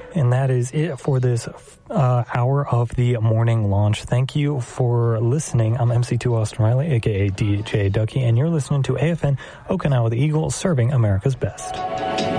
And that is it for this hour of the morning launch. Thank you for listening. I'm MC2 Austin Riley, a.k.a. DJ Ducky, and you're listening to AFN Okinawa the Eagle, serving America's best.